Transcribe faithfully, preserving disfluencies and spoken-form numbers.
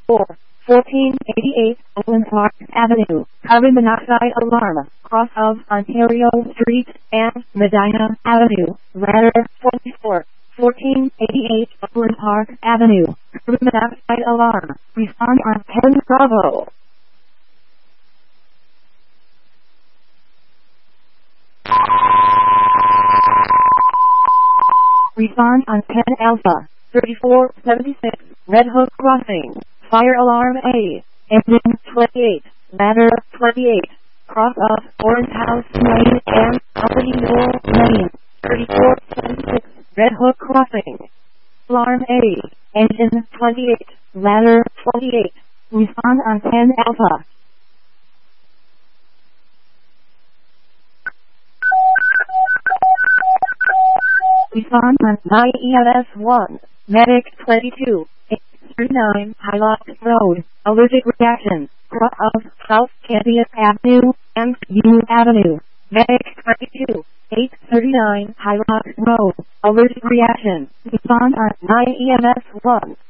thirty-four, fourteen eighty-eight, Owen Park Avenue, carbon monoxide alarm, cross of Ontario Street and Medina Avenue, ladder forty-four, fourteen eighty-eight, Owen Park Avenue, carbon monoxide alarm, respond on ten Bravo. Respond on ten Alpha, thirty-four seventy-six, Red Hook Crossing, fire alarm A, engine twenty-eight, ladder twenty-eight, cross of Orange House Lane and Company Knoll Lane, thirty-four seventy-six, Red Hook Crossing, alarm A, engine twenty-eight, ladder twenty-eight, respond on ten Alpha. Respond on nine E M S one, Medic twenty-two, eight thirty-nine, Highlock Road, allergic reaction, cross of South Candia Avenue and U Avenue, Medic twenty-two, eight thirty-nine, Highlock Road, allergic reaction, respond on nine E M S one.